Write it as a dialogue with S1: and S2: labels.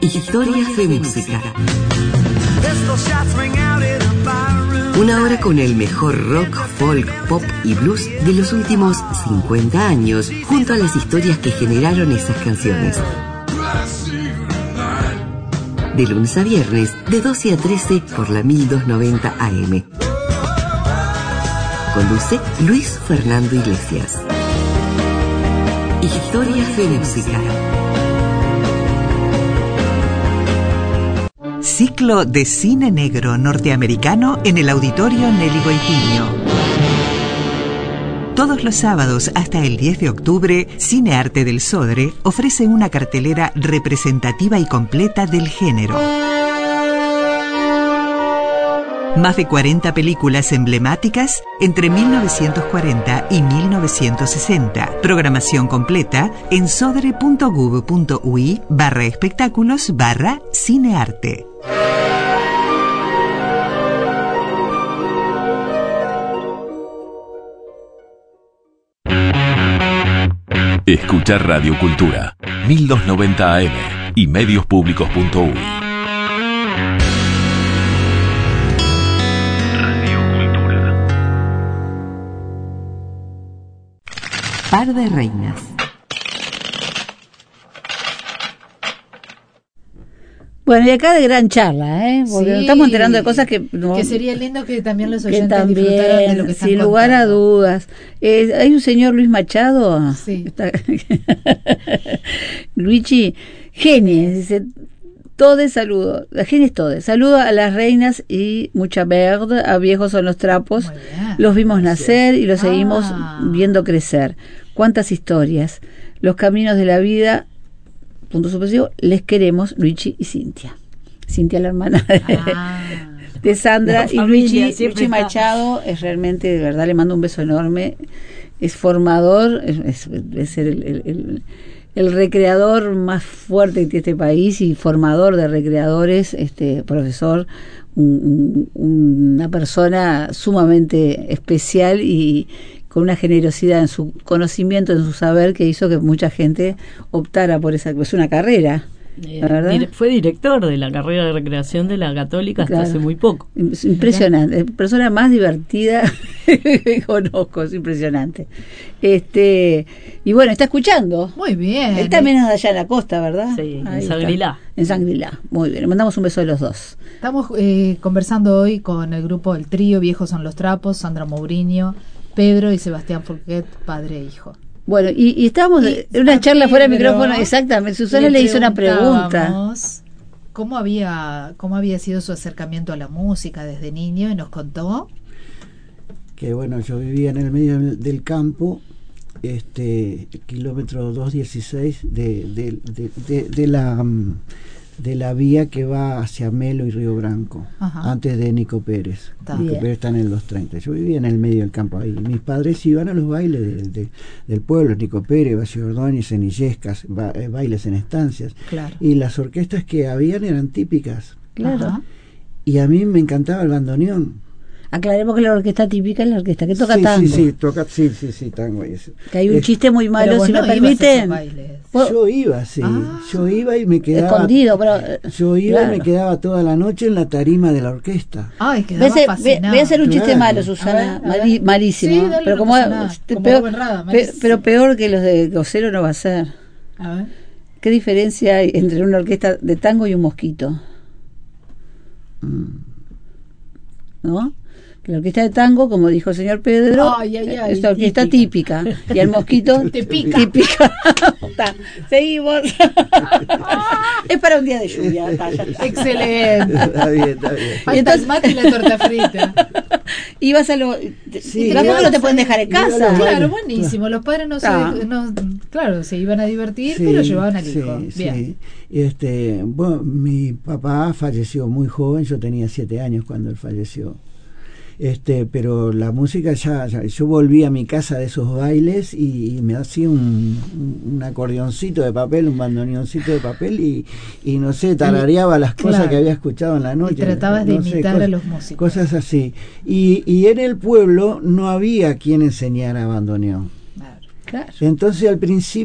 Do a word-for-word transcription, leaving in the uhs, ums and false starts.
S1: Historias de música. Una hora con el mejor rock, folk, pop y blues de los últimos cincuenta años, junto a las historias que generaron esas canciones. De lunes a viernes, de doce a trece por la mil doscientos noventa A M. Conduce Luis Fernando Iglesias. Historias de música.
S2: Ciclo de cine negro norteamericano en el Auditorio Nelly Goitiño. Todos los sábados hasta el diez de octubre, Cine Arte del Sodre ofrece una cartelera representativa y completa del género. Más de cuarenta películas emblemáticas entre mil novecientos cuarenta y mil novecientos sesenta. Programación completa en sodre.gov.ui barra espectáculos barra cinearte.
S3: Escucha Radio Cultura, mil doscientos noventa A M y medios-públicos punto u y.
S1: Par de reinas.
S4: Bueno, y acá de gran charla, ¿eh? Porque
S5: Sí,
S4: nos estamos enterando de cosas que... No,
S5: que sería lindo que también los
S4: que
S5: oyentes
S4: también,
S5: disfrutaran de lo que están
S4: sin lugar a dudas. Eh, hay un señor Luis Machado.
S5: Sí.
S4: Está, Luigi, genies, dice... Todes saludo, la genies todes, saludo a las reinas y mucha verde, a viejos son los trapos, los vimos nacer y los
S5: Ah.
S4: seguimos viendo crecer. Cuántas historias, los caminos de la vida, punto supresivo, les queremos, Luigi y Cintia. Cintia la hermana de,
S5: Ah.
S4: de Sandra,
S6: La
S4: y
S6: familia
S4: Luigi,
S6: siempre
S4: Luigi
S6: está.
S4: Machado es realmente, de verdad, le mando un beso enorme, es formador, es, es, debe ser el... el, el el recreador más fuerte que tiene este país y formador de recreadores, este profesor, un, un, una persona sumamente especial y con una generosidad en su conocimiento, en su saber, que hizo que mucha gente optara por esa, es una carrera.
S6: Eh,
S4: ¿La verdad?
S6: dire- fue director de la carrera de recreación de la Católica hasta
S4: Claro.
S6: hace muy poco.
S4: Es impresionante, es la persona más divertida que conozco, es impresionante. Este, y bueno, está escuchando.
S5: Muy bien.
S4: Él también es de allá en la costa, ¿verdad?
S6: Sí, en
S4: Ahí está.
S6: Shangri-La.
S4: En Shangri-La, muy bien. Le mandamos un beso de los dos.
S5: Estamos eh, conversando hoy con el grupo El Trío, Viejos son los trapos, Sandra Mourinho, Pedro y Sebastián Forquet, padre e hijo.
S4: Bueno, y, y estábamos
S5: Y
S4: en una
S5: a
S4: charla fuera de
S5: Pedro
S4: micrófono, exactamente. Susana le, hizo una pregunta.
S5: preguntábamos ¿Cómo había, cómo había sido su acercamiento a la música desde niño? Y nos contó.
S7: Que bueno, yo vivía en el medio del, del campo, este kilómetro doscientos dieciséis de, de, de, de, de la mm, de la vía que va hacia Melo y Río Branco,
S5: Ajá.
S7: antes de Nico Pérez.
S5: Está
S7: Nico
S4: bien.
S7: Pérez está en los treinta. Yo vivía en el medio del campo ahí. Mis padres iban a los bailes de, de, del pueblo, Nico Pérez, Valle Ordóñez, en Illescas, ba, eh, bailes en estancias.
S5: Claro.
S7: Y las orquestas que habían eran típicas.
S4: Claro.
S5: Ajá.
S7: Y a mí me encantaba el bandoneón.
S4: Aclaremos que la orquesta típica es la orquesta que toca
S7: sí,
S4: tango.
S7: Sí, sí, toca, sí, sí, sí, tango. y eso.
S4: Que hay un
S7: Eh,
S4: chiste muy
S5: Pero
S4: malo,
S5: vos
S4: si
S5: no
S4: me
S5: ibas a
S4: permiten.
S5: esos bailes.
S4: Vos-
S7: Yo iba, sí.
S5: Ah.
S7: Yo iba y me quedaba.
S4: Escondido, pero. eh,
S7: Yo iba
S4: claro.
S7: y me quedaba toda la noche en la tarima de la orquesta.
S5: Ay,
S4: Voy a,
S5: quedaba
S4: hacer, voy-
S5: fascinado.
S4: voy a hacer un chiste
S7: Claro.
S4: malo,
S5: A
S4: Susana,
S5: ver, a ver.
S4: mali- malísimo.
S5: Sí, dale,
S4: pero
S5: no
S4: como,
S5: pasa nada.
S4: este,
S5: Como
S4: peor,
S5: Rubén Rada,
S4: pe-
S5: malísimo.
S4: pero peor que los de Gocero no va a ser.
S5: A ver.
S4: ¿Qué diferencia hay entre una orquesta de tango y un mosquito?
S7: Mm.
S4: ¿No? Que la orquesta de tango, como dijo el señor Pedro,
S5: Ay, ay, ay,
S4: es la orquesta típica. Y el mosquito
S5: Te pica.
S4: típica. Está. Seguimos. Es para un día de lluvia. Está, ya está.
S5: Excelente.
S7: Está bien, está bien.
S5: Falta
S4: entonces-
S5: el mate y la torta frita.
S4: Y vas a lo.
S7: Sí,
S4: tampoco
S7: ibas
S4: no te
S7: a-
S4: pueden dejar en
S7: iba a los
S4: casa.
S7: bailes.
S5: Claro, buenísimo. Los padres no se,
S4: Ah.
S5: no, claro, se iban a divertir,
S7: Sí,
S5: pero llevaban al
S7: sí,
S5: hijo. Bien.
S7: sí. Este, bueno, mi papá falleció muy joven, yo tenía siete años cuando él falleció. Este, pero la música ya, ya- yo volví a mi casa de esos bailes y, y me hacía un, un, un acordeoncito de papel, un bandoneoncito de papel y, y no sé, tarareaba las cosas
S5: claro.
S7: que había escuchado en la noche.
S5: Y tratabas de
S7: no sé,
S5: imitar a
S7: cosas-
S5: los músicos.
S7: Cosas así. Y, y en el pueblo no había quien enseñara bandoneón.
S5: Claro.
S4: Claro.
S7: Entonces al principio